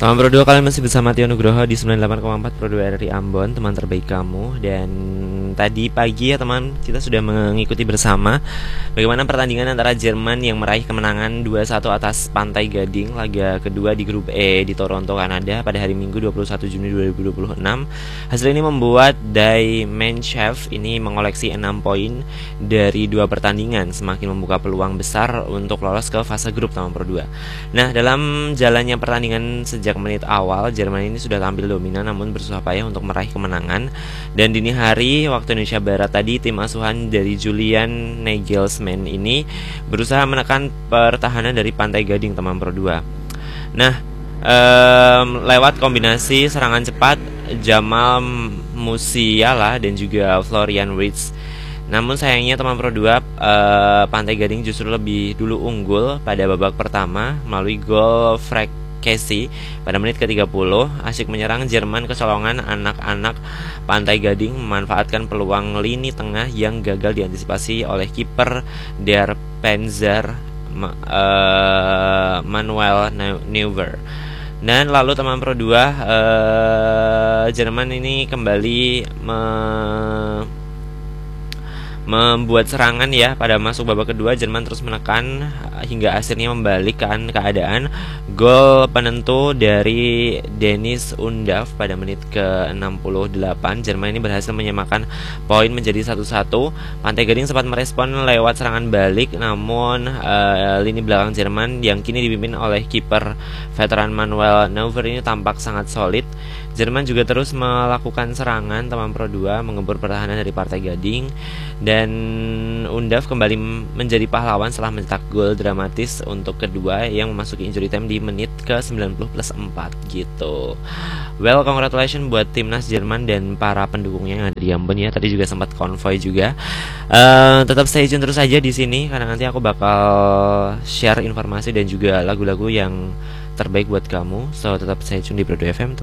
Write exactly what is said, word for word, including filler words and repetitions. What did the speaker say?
Teman Pro dua, kalian masih bersama Tio Nugroho di sembilan puluh delapan koma empat Pro dua R R I Ambon, teman terbaik kamu. Dan tadi pagi ya teman, kita sudah mengikuti bersama bagaimana pertandingan antara Jerman yang meraih kemenangan dua satu atas Pantai Gading laga kedua di grup E di Toronto, Kanada pada hari Minggu dua puluh satu Juni dua ribu dua puluh enam. Hasil ini membuat Die Mannschaft ini mengoleksi enam poin dari dua pertandingan, semakin membuka peluang besar untuk lolos ke fase grup teman Pro dua. Nah, dalam jalannya pertandingan sejak menit awal, Jerman ini sudah tampil dominan namun bersusah payah untuk meraih kemenangan. Dan dini hari waktu Indonesia Barat tadi, tim asuhan dari Julian Nagelsmann ini berusaha menekan pertahanan dari Pantai Gading teman Pro dua. Nah, um, lewat kombinasi serangan cepat Jamal Musiala dan juga Florian Wirtz. Namun sayangnya teman Pro dua, uh, Pantai Gading justru lebih dulu unggul pada babak pertama melalui gol Frank Casey pada menit ke tiga puluh. Asyik menyerang Jerman, kecolongan anak-anak Pantai Gading memanfaatkan peluang lini tengah yang gagal diantisipasi oleh kiper Der Panzer uh, Manuel Neuer. Dan lalu teman Pro dua, uh, Jerman ini kembali me membuat serangan ya. Pada masuk babak kedua, Jerman terus menekan hingga akhirnya membalikkan keadaan. Gol penentu dari Dennis Undav pada menit ke enam puluh delapan. Jerman ini berhasil menyamakan poin menjadi satu satu. Pantai Gading sempat merespon lewat serangan balik, namun uh, lini belakang Jerman yang kini dipimpin oleh kiper veteran Manuel Neuer ini tampak sangat solid. Jerman juga terus melakukan serangan teman Pro dua, mengebur pertahanan dari Pantai Gading, dan Undav kembali menjadi pahlawan setelah mencetak gol dramatis untuk kedua yang memasuki injury time di menit ke sembilan puluh plus empat gitu. Well, congratulations buat timnas Jerman dan para pendukungnya yang ada di Ambon ya. Tadi juga sempat konvoy juga. Uh, tetap stay tune terus aja di sini karena nanti aku bakal share informasi dan juga lagu-lagu yang terbaik buat kamu. So tetap stay tune di Pro dua F M.